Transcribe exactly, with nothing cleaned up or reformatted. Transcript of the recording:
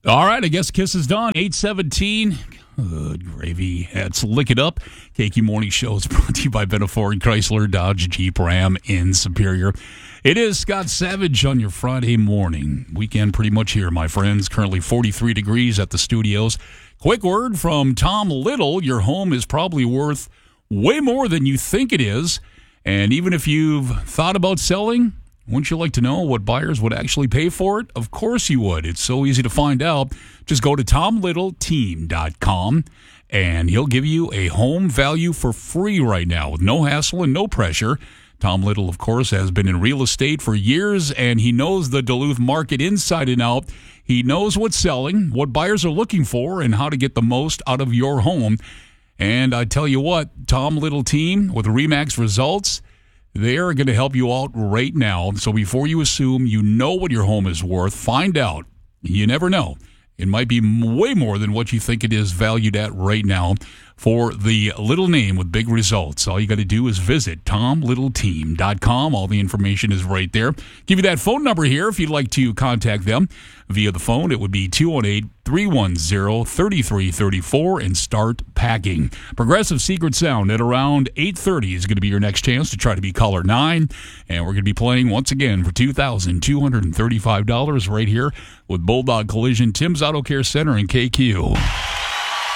All right, I guess Kiss is done. eight seventeen. Good gravy. Let's lick it up. K Q Morning Show is brought to you by Benna Ford Chrysler Dodge Jeep Ram in Superior. It is Scott Savage on your Friday morning. Weekend pretty much here, my friends. Currently forty-three degrees at the studios. Quick word from Tom Little. Your home is probably worth way more than you think it is. And even if you've thought about selling, wouldn't you like to know what buyers would actually pay for it? Of course you would. It's so easy to find out. Just go to tom little team dot com and he'll give you a home value for free right now with no hassle and no pressure. Tom Little, of course, has been in real estate for years, and he knows the Duluth market inside and out. He knows what's selling, what buyers are looking for, and how to get the most out of your home. And I tell you what, Tom Little team with RE/MAX Results, they are going to help you out right now. So before you assume you know what your home is worth, find out. You never know. It might be way more than what you think it is valued at right now for the little name with big results. All you got to do is visit tom little team dot com. All the information is right there. Give you that phone number here if you'd like to contact them via the phone. It would be two one eight, three one zero, three three three four and start packing. Progressive Secret Sound at around eight thirty is going to be your next chance to try to be caller nine. And we're going to be playing once again for two thousand two hundred thirty-five dollars right here with Bulldog Collision, Tim's Auto Care Center, and K Q.